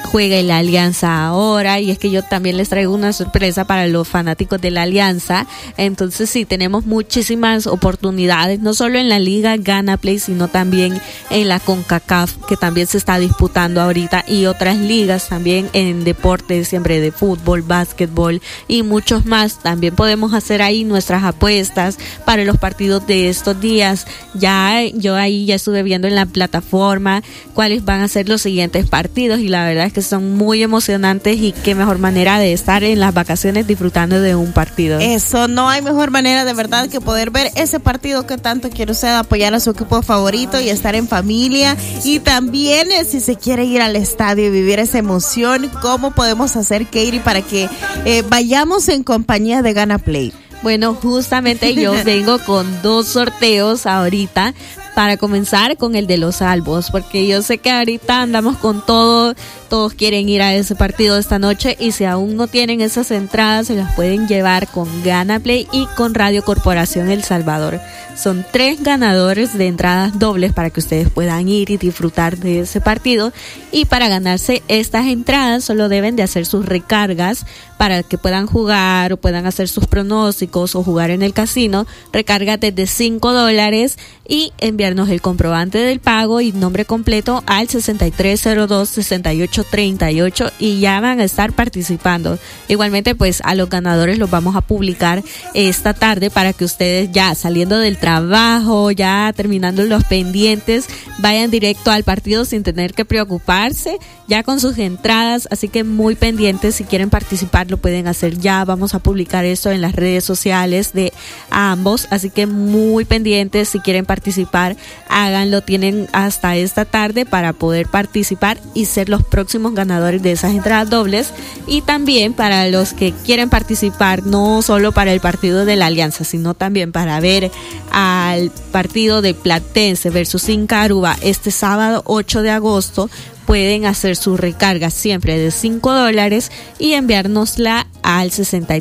juega el Alianza ahora, y es que yo también les traigo una sorpresa para los fanáticos de la Alianza. Entonces sí, tenemos muchísimas oportunidades, no solo en la Liga Gana Play, sino también en la CONCACAF, que también se está disputando ahorita, y otras ligas también en deportes, siempre de fútbol, básquetbol y muchos más. También podemos hacer ahí nuestras apuestas para los partidos de estos días. Yo ahí ya estuve viendo en la plataforma cuáles van a ser los siguientes partidos, y la verdad es que son muy emocionantes, y qué mejor manera de estar en las vacaciones disfrutando de un partido. Eso, no hay mejor manera de verdad que poder ver ese partido que tanto quiere usted, apoyar a su equipo favorito y estar en familia. Y también si se quiere ir al estadio y vivir esa emoción, ¿cómo podemos hacer, Katie, para que vayamos en compañía de Gana Play? Bueno, justamente yo vengo con 2 sorteos ahorita, para comenzar con el de los Albos, porque yo sé que ahorita andamos con todo, todos quieren ir a ese partido esta noche, y si aún no tienen esas entradas, se las pueden llevar con Gana Play y con Radio Corporación El Salvador. Son 3 ganadores de entradas dobles para que ustedes puedan ir y disfrutar de ese partido, y para ganarse estas entradas solo deben de hacer sus recargas para que puedan jugar o puedan hacer sus pronósticos o jugar en el casino. Recárgate de $5 y enviarnos el comprobante del pago y nombre completo al 6302-6838, y ya van a estar participando. Igualmente, pues a los ganadores los vamos a publicar esta tarde para que ustedes, ya saliendo del trabajo, ya terminando los pendientes, vayan directo al partido sin tener que preocuparse, ya con sus entradas. Así que muy pendientes, si quieren participar lo pueden hacer ya. Vamos a publicar esto en las redes sociales de ambos, así que muy pendientes. Si quieren participar, háganlo. Tienen hasta esta tarde para poder participar y ser los próximos ganadores de esas entradas dobles. Y también para los que quieren participar, no solo para el partido de la Alianza, sino también para ver al partido de Platense versus Inca Aruba este sábado 8 de agosto, pueden hacer su recarga siempre de $5 y enviárnosla al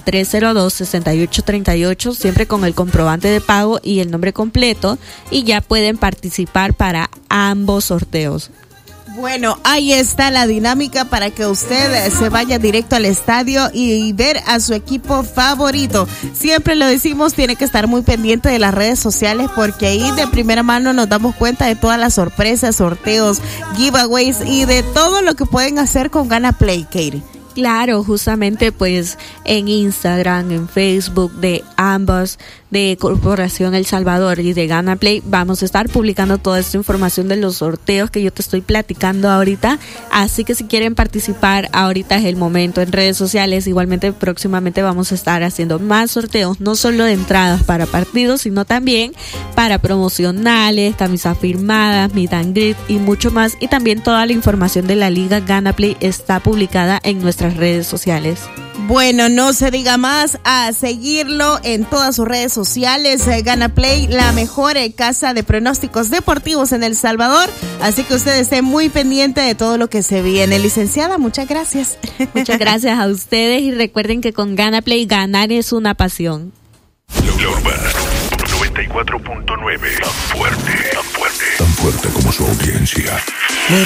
6302-6838, siempre con el comprobante de pago y el nombre completo, y ya pueden participar para ambos sorteos. Bueno, ahí está la dinámica para que usted se vaya directo al estadio y ver a su equipo favorito. Siempre lo decimos, tiene que estar muy pendiente de las redes sociales, porque ahí de primera mano nos damos cuenta de todas las sorpresas, sorteos, giveaways y de todo lo que pueden hacer con Gana Play, Katie. Claro, justamente pues en Instagram, en Facebook de ambos, de Corporación El Salvador y de Gana Play, vamos a estar publicando toda esta información de los sorteos que yo te estoy platicando ahorita. Así que si quieren participar, ahorita es el momento en redes sociales. Igualmente próximamente vamos a estar haciendo más sorteos, no solo de entradas para partidos, sino también para promocionales, camisas firmadas, meet and greet y mucho más. Y también toda la información de la Liga Gana Play está publicada en nuestras redes sociales. Bueno, no se diga más, a seguirlo en todas sus redes sociales. Gana Play, la mejor casa de pronósticos deportivos en El Salvador. Así que usted esté muy pendiente de todo lo que se viene. Licenciada, muchas gracias. Muchas gracias a ustedes, y recuerden que con Gana Play ganar es una pasión. Global 94.9, tan fuerte como su audiencia.